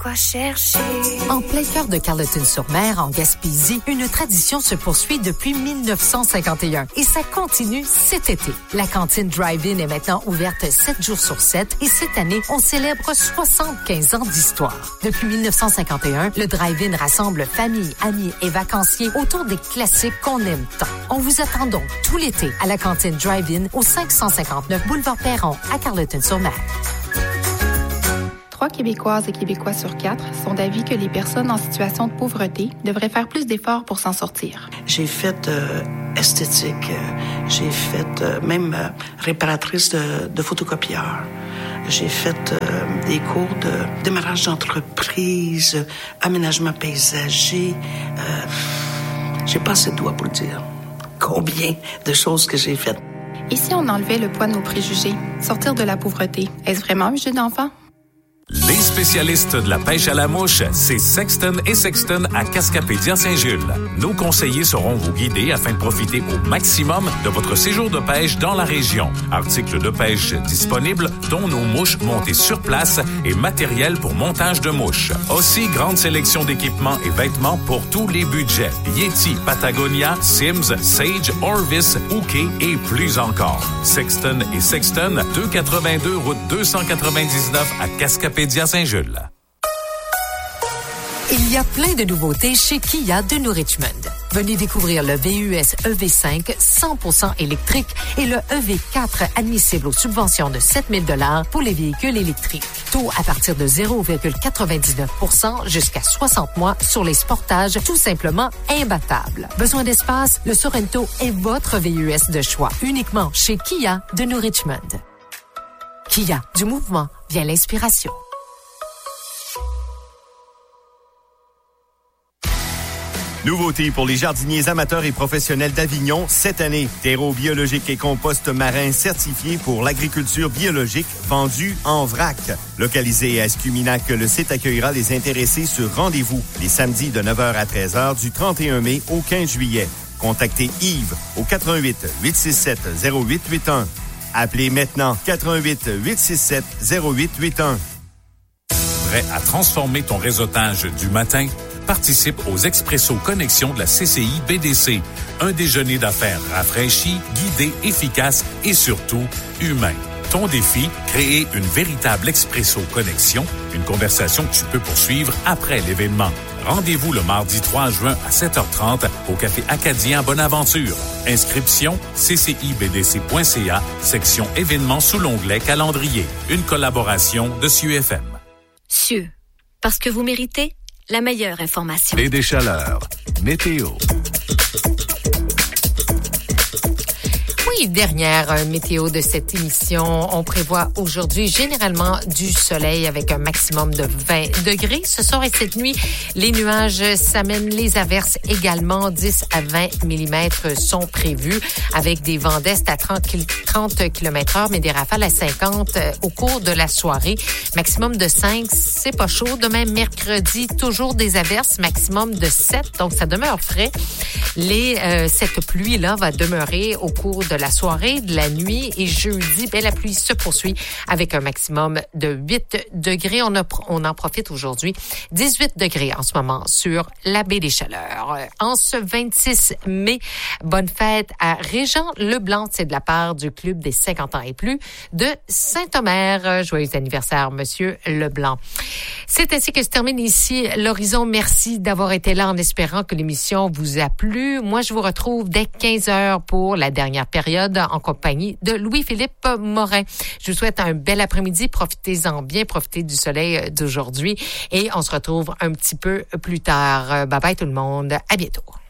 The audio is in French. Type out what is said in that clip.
quoi chercher. En plein cœur de Carleton-sur-Mer, en Gaspésie, une tradition se poursuit depuis 1951 et ça continue cet été. La cantine Drive-In est maintenant ouverte 7 jours sur 7 et cette année, on célèbre 75 ans d'histoire. Depuis 1951, le Drive-In rassemble familles, amis et vacanciers autour des classiques qu'on aime tant. On vous attend donc tout l'été à la cantine Drive-In au 559 boulevard Perron à Carleton-sur-Mer. 3 Québécoises et Québécois sur 4 sont d'avis que les personnes en situation de pauvreté devraient faire plus d'efforts pour s'en sortir. J'ai fait esthétique, j'ai fait même réparatrice de photocopieur. J'ai fait des cours de démarrage d'entreprise, aménagement paysager. J'ai pas assez de doigts pour dire combien de choses que j'ai faites. Et si on enlevait le poids de nos préjugés, sortir de la pauvreté, est-ce vraiment un jeu d'enfant? Les spécialistes de la pêche à la mouche, c'est Sexton et Sexton à Cascapédia-Saint-Jules. Nos conseillers sauront vous guider afin de profiter au maximum de votre séjour de pêche dans la région. Articles de pêche disponibles, dont nos mouches montées sur place et matériel pour montage de mouches. Aussi, grande sélection d'équipements et vêtements pour tous les budgets. Yeti, Patagonia, Sims, Sage, Orvis, Ouké et plus encore. Sexton et Sexton, 282 route 299 à Cascapédia-Saint-Jules. Il y a plein de nouveautés chez Kia de New Richmond. Venez découvrir le VUS EV5 100% électrique et le EV4 admissible aux subventions de 7 000 $ pour les véhicules électriques. Taux à partir de 0,99% jusqu'à 60 mois sur les sportages tout simplement imbattables. Besoin d'espace? Le Sorento est votre VUS de choix. Uniquement chez Kia de New Richmond. Kia, du mouvement vient l'inspiration. Nouveauté pour les jardiniers amateurs et professionnels d'Avignon cette année. Terreau biologique et compost marin certifié pour l'agriculture biologique vendu en vrac. Localisé à Escuminac, le site accueillera les intéressés sur rendez-vous les samedis de 9h à 13h du 31 mai au 15 juillet. Contactez Yves au 88 867 0881. Appelez maintenant 88 867 0881. Prêt à transformer ton réseautage du matin? Participe aux Expresso Connexions de la CCI BDC. Un déjeuner d'affaires rafraîchi, guidé, efficace et surtout humain. Ton défi, créer une véritable Expresso Connexion, une conversation que tu peux poursuivre après l'événement. Rendez-vous le mardi 3 juin à 7h30 au Café Acadien Bonaventure. Inscription ccibdc.ca, section événements sous l'onglet calendrier. Une collaboration de CIeux FM. CIeux, parce que vous méritez la meilleure information. Et des chaleurs. Météo. Oui, dernière météo de cette émission. On prévoit aujourd'hui généralement du soleil avec un maximum de 20 degrés. Ce soir et cette nuit, les nuages s'amènent, les averses également. 10 à 20 mm sont prévus avec des vents d'est à 30 km/h, mais des rafales à 50 au cours de la soirée. Maximum de 5, c'est pas chaud. Demain, mercredi, toujours des averses, maximum de 7, donc ça demeure frais. Cette pluie-là va demeurer au cours de la soirée, de la nuit et jeudi, la pluie se poursuit avec un maximum de 8 degrés. On en profite aujourd'hui. 18 degrés en ce moment sur la baie des Chaleurs. En ce 26 mai, bonne fête à Régent Leblanc. C'est de la part du Club des 50 ans et plus de Saint-Omer. Joyeux anniversaire, Monsieur Leblanc. C'est ainsi que se termine ici l'Horizon. Merci d'avoir été là en espérant que l'émission vous a plu. Moi, je vous retrouve dès 15h pour la dernière période en compagnie de Louis-Philippe Morin. Je vous souhaite un bel après-midi. Profitez-en bien, profitez du soleil d'aujourd'hui et on se retrouve un petit peu plus tard. Bye bye tout le monde. À bientôt.